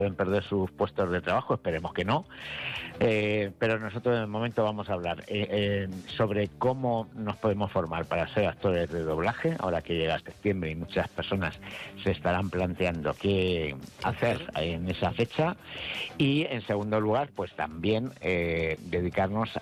pueden perder sus puestos de trabajo, esperemos que no. Pero nosotros de momento vamos a hablar sobre cómo nos podemos formar para ser actores de doblaje, ahora que llega septiembre y muchas personas se estarán planteando qué hacer en esa fecha. Y en segundo lugar, pues también dedicarnos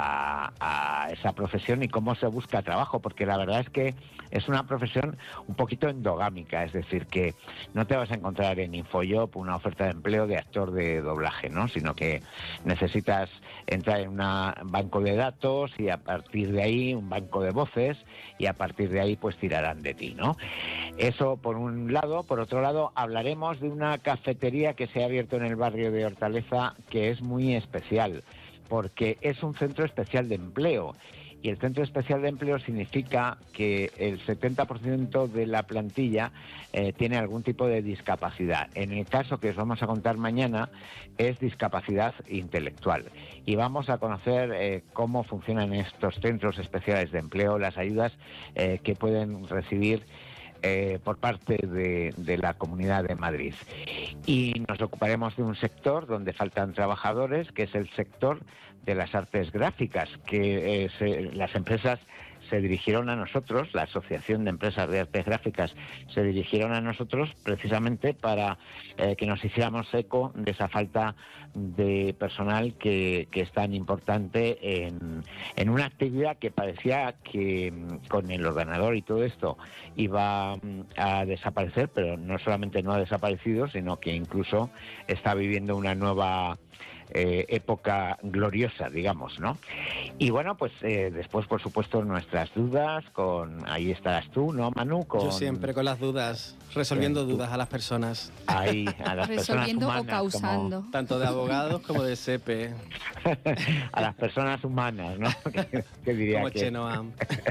a esa profesión y cómo se busca trabajo, porque la verdad es que es una profesión un poquito endogámica, es decir, que no te vas a encontrar en InfoJob una oferta de empleo de actor de doblaje, ¿no? Sino que necesitas entrar en un banco de datos y a partir de ahí un banco de voces y a partir de ahí pues tirarán de ti, ¿no? Eso por un lado. Por otro lado, hablaremos de una cafetería que se ha abierto en el barrio de Hortaleza que es muy especial, porque es un centro especial de empleo. Y el Centro Especial de Empleo significa que el 70% de la plantilla tiene algún tipo de discapacidad. En el caso que os vamos a contar mañana es discapacidad intelectual. Y vamos a conocer cómo funcionan estos centros especiales de empleo, las ayudas que pueden recibir por parte de la Comunidad de Madrid. Y nos ocuparemos de un sector donde faltan trabajadores, que es el sector de las artes gráficas, que las empresas se dirigieron a nosotros, la Asociación de Empresas de Artes Gráficas se dirigieron a nosotros precisamente para que nos hiciéramos eco de esa falta de personal que es tan importante en una actividad que parecía que con el ordenador y todo esto iba a desaparecer, pero no solamente no ha desaparecido, sino que incluso está viviendo una nueva época gloriosa, digamos, ¿no? Y bueno, pues después, por supuesto, nuestras dudas, ahí estarás tú, ¿no, Manu? Yo siempre con las dudas, resolviendo dudas a las personas. Ahí, a las resolviendo personas humanas, o causando. Tanto de abogados como de SEPE. A las personas humanas, ¿no? ¿Qué diría como que... Chenoa.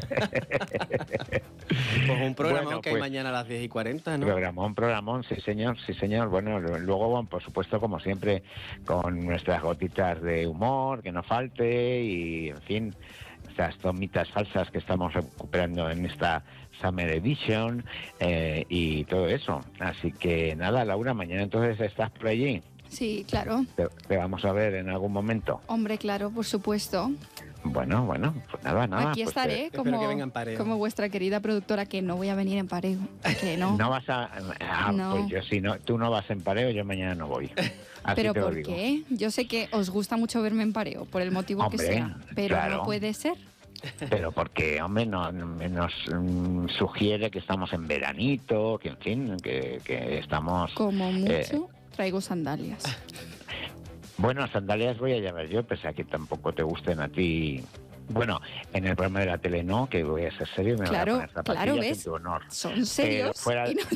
Pues un programón Bueno, que hay pues, mañana a las 10:40, ¿no? Programón, sí señor. Bueno, luego, bueno, por supuesto, como siempre, con nuestras gotitas de humor, que no falte, y en fin, estas tomitas falsas que estamos recuperando en esta Summer Edition, y todo eso. Así que nada, Laura, mañana entonces estás por allí. Sí, claro. Te vamos a ver en algún momento. Hombre, claro, por supuesto. Bueno, pues nada. Aquí pues estaré como vuestra querida productora, que no voy a venir en pareo. Que no. No vas a... No. Pues yo si no, tú no vas en pareo, yo mañana no voy. Así ¿Pero te lo por digo. qué? Yo sé que os gusta mucho verme en pareo, por el motivo que sea, pero claro. no puede ser. Pero porque, hombre, nos sugiere que estamos en veranito, que en fin, que estamos... Como mucho, traigo sandalias. Bueno, sandalias voy a llevar yo, pese a que tampoco te gusten a ti. Bueno, en el programa de la tele no, que voy a ser serio, me voy a poner zapatillas ¿ves? en tu honor. Son serios.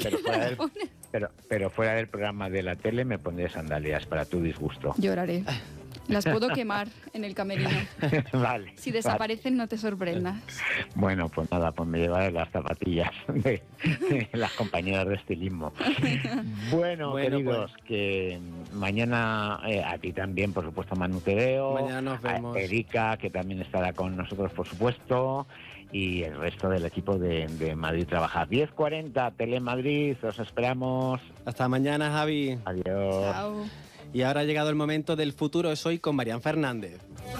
Pero fuera del programa de la tele me pondré sandalias para tu disgusto. Lloraré. Las puedo quemar en el camerino. Vale. Si desaparecen, no te sorprendas. Bueno, pues nada, pues me llevaré las zapatillas de las compañeras de estilismo. Bueno, queridos, pues, que mañana a ti también, por supuesto, Manu, te veo. Mañana nos vemos. A Erika, que también estará con nosotros, por supuesto. Y el resto del equipo de Madrid Trabaja. 10:40, Telemadrid, os esperamos. Hasta mañana, Javi. Adiós. Chao. Y ahora ha llegado el momento del Futuro es Hoy con Marian Fernández.